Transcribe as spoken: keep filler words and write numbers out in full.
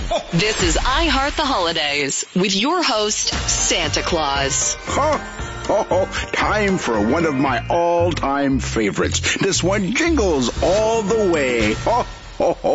This is I Heart the Holidays with your host, Santa Claus. Oh, time for one of my all-time favorites. This one jingles all the way. Oh, oh, oh.